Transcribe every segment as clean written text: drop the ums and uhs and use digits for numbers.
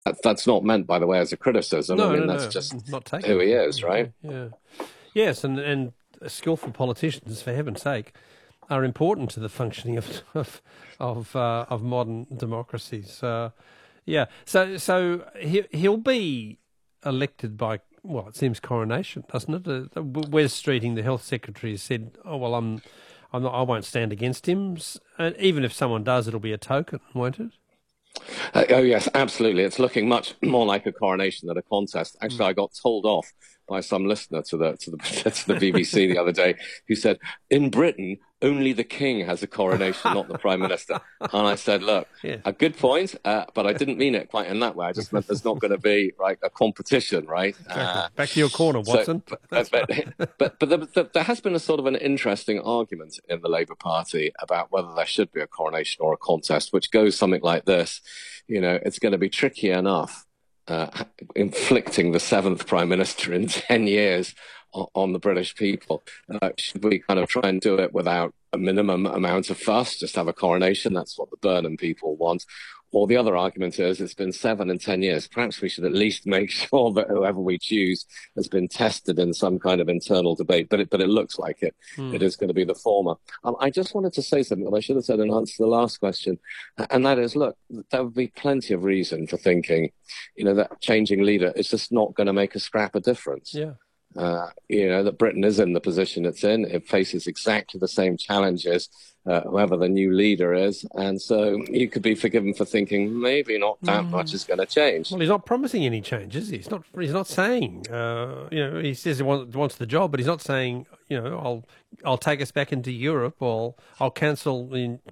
That's not meant, by the way, as a criticism. I No, mean, no, that's no, just not taken who that he way. is, right? Yeah. Yes, and skillful politicians, for heaven's sake, are important to the functioning of modern democracies. Yeah. So he'll be elected by, well, it seems coronation, doesn't it? Wes Streeting, the health secretary, has said, "Oh well, I'm not, I won't stand against him. And even if someone does, it'll be a token, won't it?" Oh yes, absolutely. It's looking much more like a coronation than a contest. Mm. Actually, I got told off by some listener to the to the BBC the other day who said, "In Britain, only the king has a coronation, not the prime minister." And I said, "Look, Yeah. a good point, but I didn't mean it quite in that way. I just meant there's not going to be right a competition, right?" Exactly. Back to your corner, So, Watson. but That's but right. there has been a sort of an interesting argument in the Labour Party about whether there should be a coronation or a contest, which goes something like this: it's going to be tricky enough inflicting the seventh prime minister in 10 years on the British people. Should we kind of try and do it without a minimum amount of fuss, just have a coronation? That's what the Burnham people want. Or the other argument is it's been 7 and 10 years. Perhaps we should at least make sure that whoever we choose has been tested in some kind of internal debate. But it looks like it Mm. is going to be the former. I just wanted to say something that I should have said in answer to the last question, and that is, look, there would be plenty of reason for thinking, that changing leader is just not going to make a scrap of difference. Yeah. That Britain is in the position it's in. It faces exactly the same challenges, whoever the new leader is. And so you could be forgiven for thinking maybe not that much is going to change. Well, he's not promising any changes. He's not. He's not saying. He says he wants the job, but he's not saying. I'll take us back into Europe, or I'll cancel.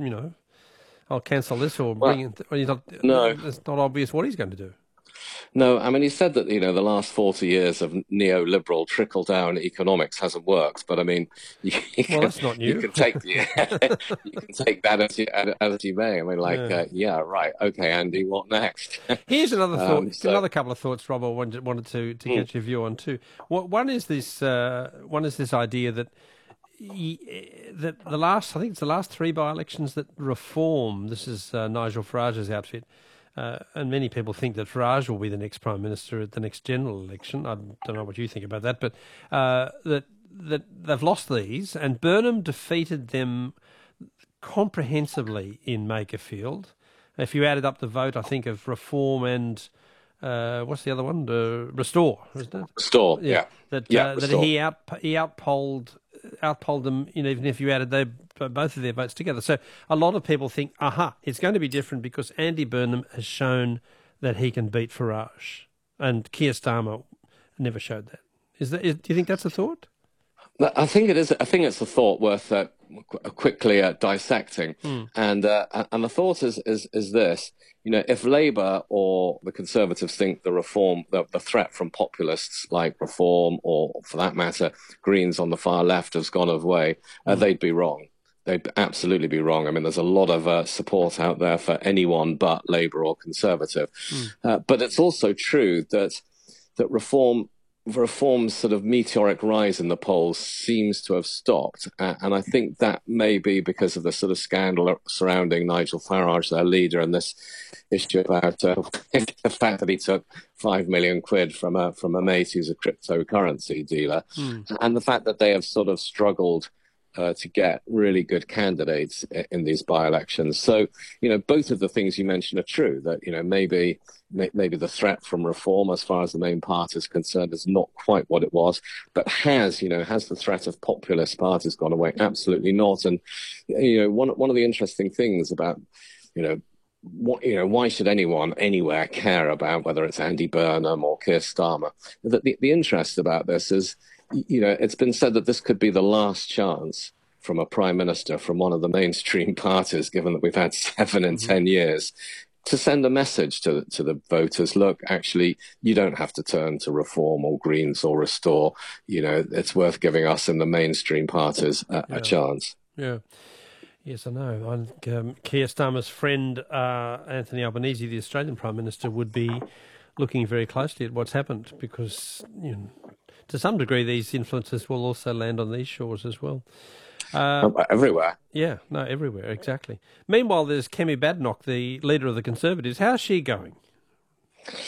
I'll cancel this, or bring Well, in. He's not. no. It's not obvious what he's going to do. No, I mean, he said that, the last 40 years of neoliberal trickle-down economics hasn't worked. But I mean, you, you Well, can, that's not you new. can take you can take that as you may. I mean, like, Yeah. yeah, right. Okay, Andy, what next? Here's another thought. So, Another couple of thoughts, Rob. I wanted to mm, get your view on too. One is this. One is this idea that I think it's the last three by-elections that Reform. This is Nigel Farage's outfit. And many people think that Farage will be the next Prime Minister at the next general election. I don't know what you think about that, but that they've lost these, and Burnham defeated them comprehensively in Makerfield. If you added up the vote, I think of Reform and what's the other one? Restore, isn't it? Store, Yeah, yeah, yeah, that restore. he outpolled them. Even if you added both of their votes together. So a lot of people think, it's going to be different because Andy Burnham has shown that he can beat Farage, and Keir Starmer never showed that. Do you think that's a thought? I think it is. I think it's a thought worth quickly dissecting, Mm. and the thought is this: if Labour or the Conservatives think the threat from populists like Reform, or for that matter, Greens on the far left has gone away, Mm. they'd be wrong. They'd absolutely be wrong. I mean, there's a lot of support out there for anyone but Labour or Conservative, Mm. but it's also true that Reform's sort of meteoric rise in the polls seems to have stopped. And I think that may be because of the sort of scandal surrounding Nigel Farage, their leader, and this issue about the fact that he took 5 million quid from a mate who's a cryptocurrency dealer, Mm. and the fact that they have sort of struggled to get really good candidates in these by-elections. So, both of the things you mentioned are true, that, maybe the threat from Reform as far as the main party is concerned is not quite what it was, but has the threat of populist parties gone away? Absolutely not. And, one of the interesting things about, why should anyone anywhere care about whether it's Andy Burnham or Keir Starmer? The interest about this is, it's been said that this could be the last chance from a prime minister from one of the mainstream parties, given that we've had 7 and 10 years, to send a message to the voters. Look, actually, you don't have to turn to Reform or Greens or Restore. It's worth giving us in the mainstream parties a Yeah. chance. Yeah. Yes, I know. I think Keir Starmer's friend, Anthony Albanese, the Australian Prime Minister, would be looking very closely at what's happened because, to some degree, these influences will also land on these shores as well. Everywhere. Yeah, no, everywhere, exactly. Meanwhile, there's Kemi Badenoch, the leader of the Conservatives. How's she going?